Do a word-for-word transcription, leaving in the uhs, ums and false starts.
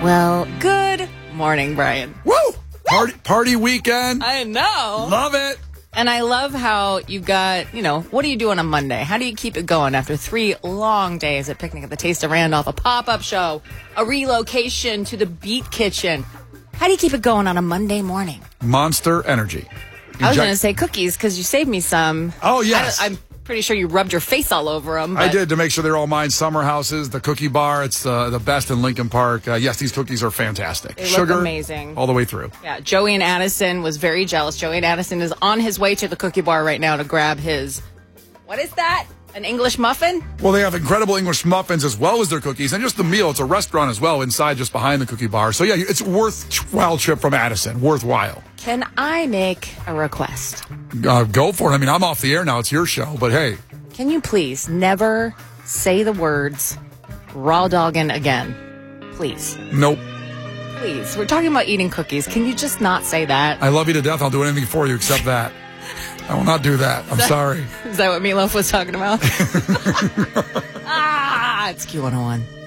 Well, good morning, Brian. Woo! Party, party weekend. I know. Love it. And I love how you got, you know, what do you do on a Monday? How do you keep it going after three long days at Picnic at the Taste of Randolph, a pop-up show, a relocation to the Beat Kitchen? How do you keep it going on a Monday morning? Monster Energy. I was going to say cookies because you saved me some. Oh, yes. I, I'm pretty sure you rubbed your face all over them. I did, to make sure they're all mine. Summer Houses, the cookie bar. It's uh, the best in Lincoln Park. Uh, yes, these cookies are fantastic. They Sugar, look amazing. All the way through. Yeah, Joey and Addison was very jealous. Joey and Addison is on his way to the cookie bar right now to grab his, what is that? An English muffin? Well, they have incredible English muffins as well as their cookies, and just the meal. It's a restaurant as well inside, just behind the cookie bar. So, yeah, it's a worthwhile trip from Addison. Worthwhile. Can I make a request? Uh, go for it. I mean, I'm off the air now. It's your show, but hey. Can you please never say the words raw doggin' again? Please. Nope. Please. We're talking about eating cookies. Can you just not say that? I love you to death. I'll do anything for you except that. I will not do that. I'm that, sorry. Is that what Meatloaf was talking about? ah, it's Q one oh one.